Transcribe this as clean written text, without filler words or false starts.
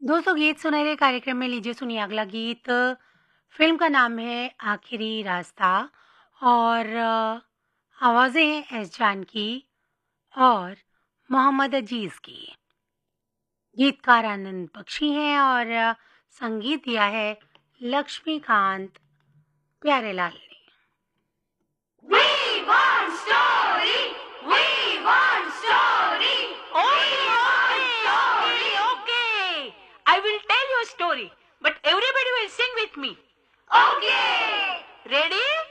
दोस्तों गीत सुनहरे कार्यक्रम में लीजिए सुनिए अगला गीत। फिल्म का नाम है आखिरी रास्ता और आवाज़ें हैं एस जानकी और मोहम्मद अजीज़ की। गीतकार आनंद बख्शी हैं और संगीत दिया है लक्ष्मीकांत प्यारेलाल ने। We want story. We want story. Okay. I will tell you a story, but everybody will sing with me. Okay. Ready?